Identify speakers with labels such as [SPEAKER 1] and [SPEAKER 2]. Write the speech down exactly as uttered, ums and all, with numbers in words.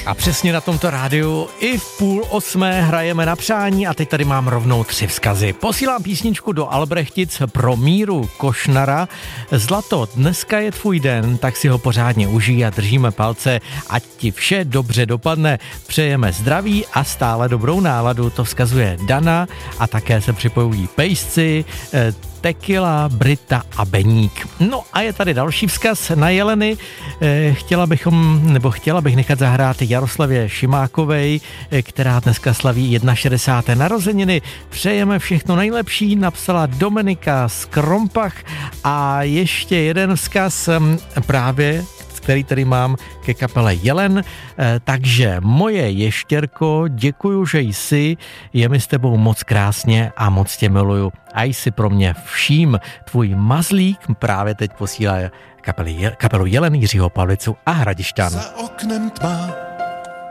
[SPEAKER 1] A přesně na tomto rádiu i v půl osmé hrajeme na přání a teď tady mám rovnou tři vzkazy. Posílám písničku do Albrechtic pro Míru Košnara. Zlato, dneska je tvůj den, tak si ho pořádně užij a držíme palce, ať ti vše dobře dopadne. Přejeme zdraví a stále dobrou náladu, to vzkazuje Dana a také se připojují pejsci, Tequila, Brita a Beník. No a je tady další vzkaz na Jeleny. Chtěla bychom, nebo chtěla bych nechat zahrát Jaroslavě Šimákovej, která dneska slaví šedesáté narozeniny. Přejeme všechno nejlepší, napsala Dominika z Krompach a ještě jeden vzkaz právě, který tady mám ke kapele Jelen. Takže moje ještěrko, děkuju, že jsi, je mi s tebou moc krásně a moc tě miluju. A jsi pro mě vším. Tvůj mazlík právě teď posílá kapelu Jelen, Jiřího Pavlicu a Hradišťan.
[SPEAKER 2] Za oknem tma,